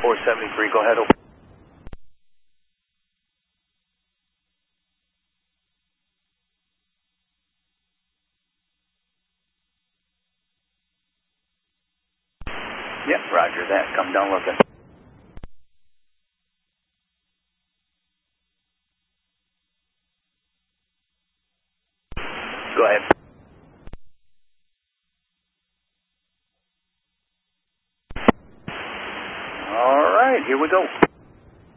473, go ahead, open. Yep, roger that. Come down looking. Go ahead. All right, here we go.